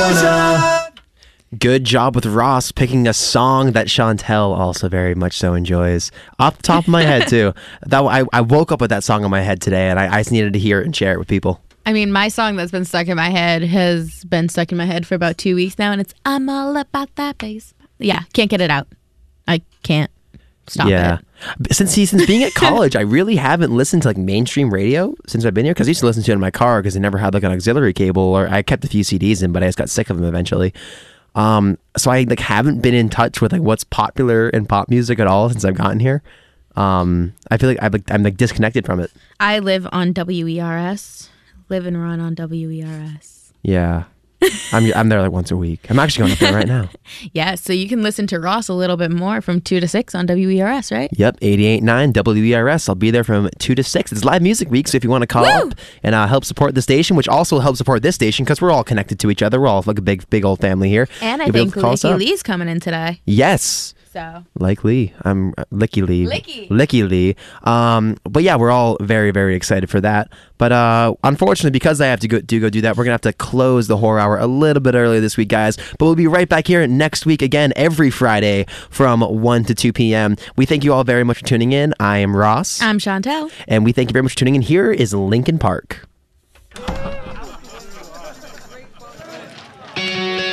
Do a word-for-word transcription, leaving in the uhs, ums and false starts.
Revolution. Good job with Ross picking a song that Chantel also very much so enjoys. Off the top of my head, too. That I, I woke up with that song in my head today, and I, I just needed to hear it and share it with people. I mean, my song that's been stuck in my head has been stuck in my head for about two weeks now, and it's I'm all about that bass. Yeah, can't get it out. I can't stop yeah. it. Since see, since being at college, I really haven't listened to like mainstream radio since I've been here, because I used to listen to it in my car because I never had like an auxiliary cable, or I kept a few C Ds in, but I just got sick of them eventually. Um, so I like haven't been in touch with like what's popular in pop music at all since I've gotten here. Um, I feel like I've like I'm like disconnected from it. I live on W E R S. Live and run on W E R S. Yeah. I'm I'm there like once a week. I'm actually going up there right now. Yeah, so you can listen to Ross a little bit more from two to six on W E R S, right? Yep, eighty-eight point nine W E R S. I'll be there from two to six. It's live music week, so if you want to call Woo! up and uh, help support the station, which also helps support this station because we're all connected to each other. We're all like a big, big old family here. And I You'll be able think to call us Licky up. Lee's coming in today. Yes. So Like Lee. I'm uh, Licky Lee. Licky. Licky Lee. Um, but yeah, we're all very, very excited for that. But uh, unfortunately, because I have to go do go do that, we're going to have to close the horror hour a little bit earlier this week, guys. But we'll be right back here next week again, every Friday from one to two p.m. We thank you all very much for tuning in. I am Ross. I'm Chantel. And we thank you very much for tuning in. Here is Linkin Park.